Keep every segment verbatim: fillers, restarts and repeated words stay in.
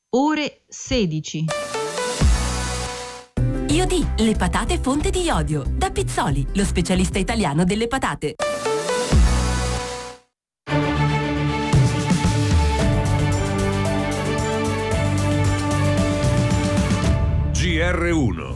ore sedici. Iodi, le patate fonte di iodio. Da Pizzoli, lo specialista italiano delle patate. G R uno.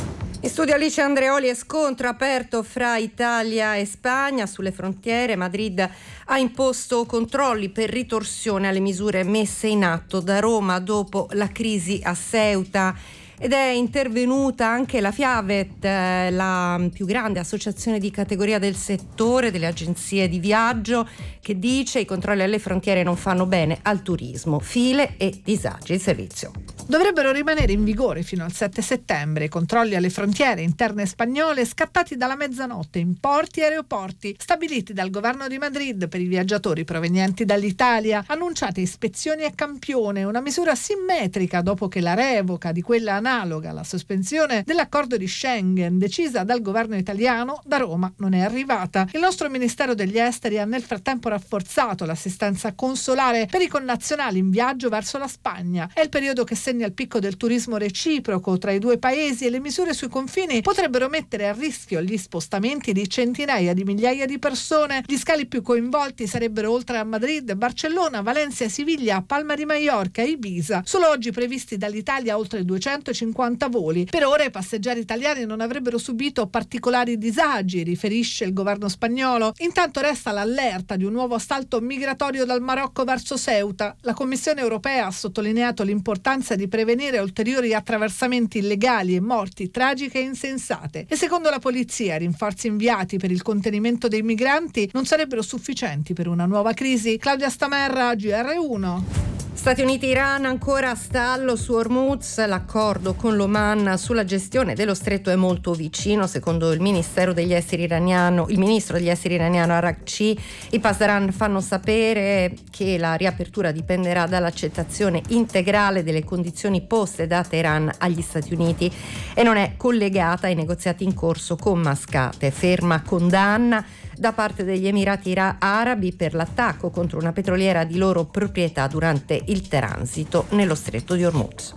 In studio Alice Andreoli e scontro aperto fra Italia e Spagna sulle frontiere. Madrid ha imposto controlli per ritorsione alle misure messe in atto da Roma dopo la crisi a Ceuta. Ed è intervenuta anche la Fiavet, eh, la più grande associazione di categoria del settore delle agenzie di viaggio, che dice i controlli alle frontiere non fanno bene al turismo, file e disagi. Il servizio. Dovrebbero rimanere in vigore fino al sette settembre i controlli alle frontiere interne spagnole scattati dalla mezzanotte in porti e aeroporti, stabiliti dal governo di Madrid per i viaggiatori provenienti dall'Italia. Annunciate ispezioni a campione, una misura simmetrica dopo che la revoca di quella analoga alla sospensione dell'accordo di Schengen decisa dal governo italiano da Roma non è arrivata. Il nostro Ministero degli Esteri ha nel frattempo rafforzato l'assistenza consolare per i connazionali in viaggio verso la Spagna. È il periodo che segna il picco del turismo reciproco tra i due paesi e le misure sui confini potrebbero mettere a rischio gli spostamenti di centinaia di migliaia di persone. Gli scali più coinvolti sarebbero, oltre a Madrid, Barcellona, Valencia, Siviglia, Palma di Maiorca e Ibiza. Solo oggi previsti dall'Italia oltre duecentocinquanta voli. Per ora i passeggeri italiani non avrebbero subito particolari disagi, riferisce il governo spagnolo. Intanto resta l'allerta di un nuovo assalto migratorio dal Marocco verso Ceuta. La Commissione europea ha sottolineato l'importanza di prevenire ulteriori attraversamenti illegali e morti tragiche e insensate. E secondo la polizia, i rinforzi inviati per il contenimento dei migranti non sarebbero sufficienti per una nuova crisi. Claudia Stamerra, G R uno. Stati Uniti e Iran ancora a stallo su Hormuz. L'accordo con l'Oman sulla gestione dello stretto è molto vicino, secondo il Ministero degli Esteri iraniano, il ministro degli Esteri iraniano Araghchi. I Pasdaran fanno sapere che la riapertura dipenderà dall'accettazione integrale delle condizioni poste da Teheran agli Stati Uniti e non è collegata ai negoziati in corso con Mascate. Ferma condanna da parte degli Emirati Arabi per l'attacco contro una petroliera di loro proprietà durante il transito nello stretto di Hormuz.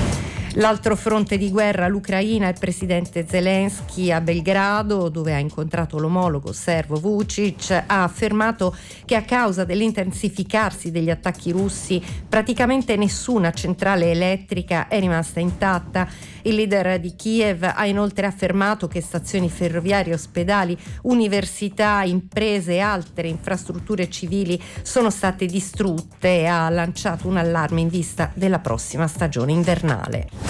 L'altro fronte di guerra, l'Ucraina. Il presidente Zelensky a Belgrado, dove ha incontrato l'omologo serbo Vučić, ha affermato che a causa dell'intensificarsi degli attacchi russi praticamente nessuna centrale elettrica è rimasta intatta. Il leader di Kiev ha inoltre affermato che stazioni ferroviarie, ospedali, università, imprese e altre infrastrutture civili sono state distrutte e ha lanciato un allarme in vista della prossima stagione invernale.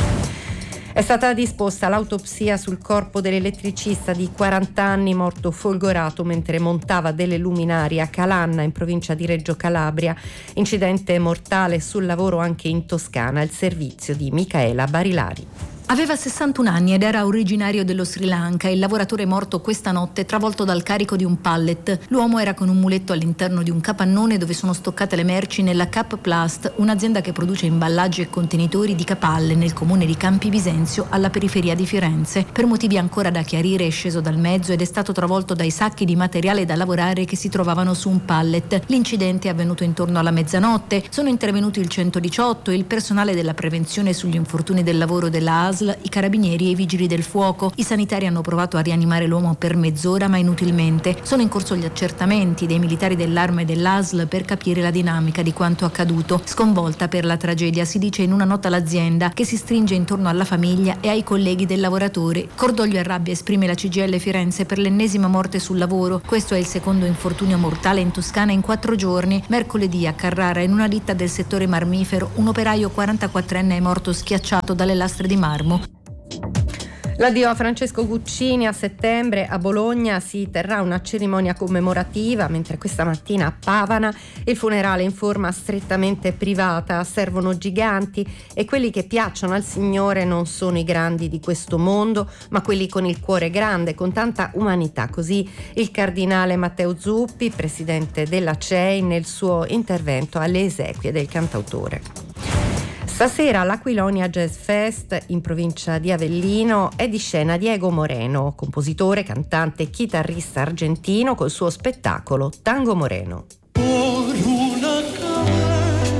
È stata disposta l'autopsia sul corpo dell'elettricista di quaranta anni morto folgorato mentre montava delle luminarie a Calanna, in provincia di Reggio Calabria. Incidente mortale sul lavoro anche in Toscana. Il servizio di Micaela Barilari. Aveva sessantuno anni ed era originario dello Sri Lanka. Il lavoratore è morto questa notte travolto dal carico di un pallet. L'uomo era con un muletto all'interno di un capannone dove sono stoccate le merci nella Cap Plast, un'azienda che produce imballaggi e contenitori di capalle nel comune di Campi Bisenzio, alla periferia di Firenze. Per motivi ancora da chiarire è sceso dal mezzo ed è stato travolto dai sacchi di materiale da lavorare che si trovavano su un pallet. L'incidente è avvenuto intorno alla mezzanotte. Sono intervenuti il centodiciotto, il personale della prevenzione sugli infortuni del lavoro della A S L, i carabinieri e i vigili del fuoco. I sanitari hanno provato a rianimare l'uomo per mezz'ora ma inutilmente. Sono in corso gli accertamenti dei militari dell'Arma e dell'A S L per capire la dinamica di quanto accaduto. Sconvolta per la tragedia, si dice in una nota l'azienda, che si stringe intorno alla famiglia e ai colleghi del lavoratore. Cordoglio e rabbia esprime la C G I L Firenze per l'ennesima morte sul lavoro. Questo è il secondo infortunio mortale in Toscana in quattro giorni. Mercoledì a Carrara, in una ditta del settore marmifero, un operaio quarantaquattrenne è morto schiacciato dalle lastre di marmo. L'addio a Francesco Guccini. A settembre a Bologna si terrà una cerimonia commemorativa, mentre questa mattina a Pavana il funerale in forma strettamente privata. Servono giganti e quelli che piacciono al Signore non sono i grandi di questo mondo, ma quelli con il cuore grande, con tanta umanità. Così il cardinale Matteo Zuppi, presidente della C E I, nel suo intervento alle esequie del cantautore. Stasera all'Aquilonia Jazz Fest in provincia di Avellino è di scena Diego Moreno, compositore, cantante e chitarrista argentino, col suo spettacolo Tango Moreno.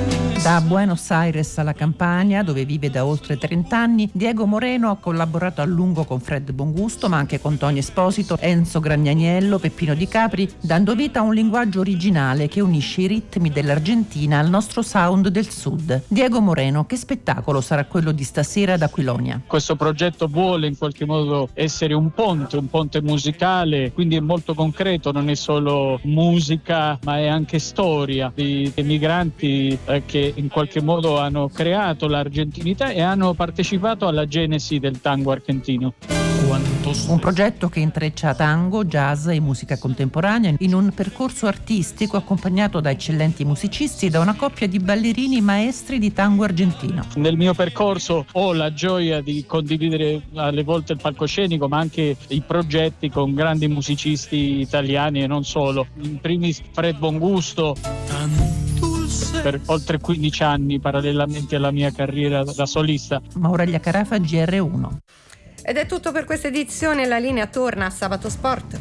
Da Buenos Aires alla Campania, dove vive da oltre trenta anni, Diego Moreno ha collaborato a lungo con Fred Bongusto, ma anche con Tony Esposito, Enzo Gragnaniello, Peppino Di Capri, dando vita a un linguaggio originale che unisce i ritmi dell'Argentina al nostro sound del sud. Diego Moreno, che spettacolo sarà quello di stasera ad Aquilonia? Questo progetto vuole in qualche modo essere un ponte, un ponte musicale, quindi è molto concreto, non è solo musica, ma è anche storia di emigranti eh, che in qualche modo hanno creato l'argentinità e hanno partecipato alla genesi del tango argentino. Un progetto che intreccia tango, jazz e musica contemporanea in un percorso artistico accompagnato da eccellenti musicisti e da una coppia di ballerini maestri di tango argentino. Nel mio percorso ho la gioia di condividere alle volte il palcoscenico, ma anche i progetti con grandi musicisti italiani e non solo. In primis Fred Bongusto, per oltre quindici anni parallelamente alla mia carriera da solista. Mauraglia Carafa, G R uno. Ed è tutto per questa edizione, la linea torna a Sabato Sport.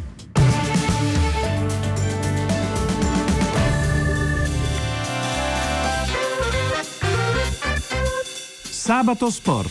Sabato Sport.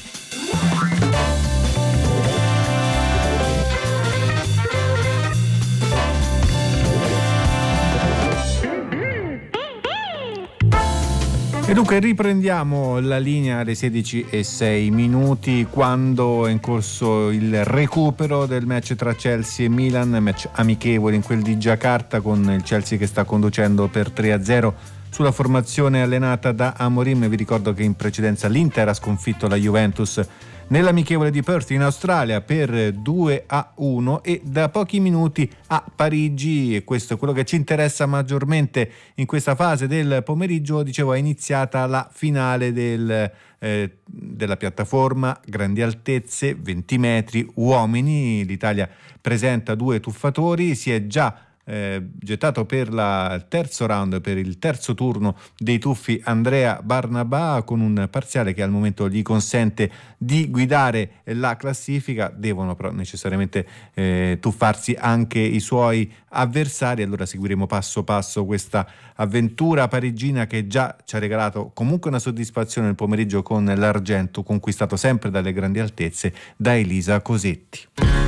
E dunque riprendiamo la linea alle sedici e sei minuti, quando è in corso il recupero del match tra Chelsea e Milan, match amichevole in quel di Giacarta, con il Chelsea che sta conducendo per tre a zero sulla formazione allenata da Amorim. Vi ricordo che in precedenza l'Inter ha sconfitto la Juventus nell'amichevole di Perth in Australia per due a uno, e da pochi minuti a Parigi, e questo è quello che ci interessa maggiormente in questa fase del pomeriggio, dicevo, è iniziata la finale del, eh, della piattaforma grandi altezze, venti metri, uomini. L'Italia presenta due tuffatori, si è già Eh, gettato per la, il terzo round, per il terzo turno dei tuffi Andrea Barnabà, con un parziale che al momento gli consente di guidare la classifica. Devono però necessariamente eh, tuffarsi anche i suoi avversari. Allora seguiremo passo passo questa avventura parigina, che già ci ha regalato comunque una soddisfazione nel pomeriggio con l'argento conquistato sempre dalle grandi altezze da Elisa Cosetti.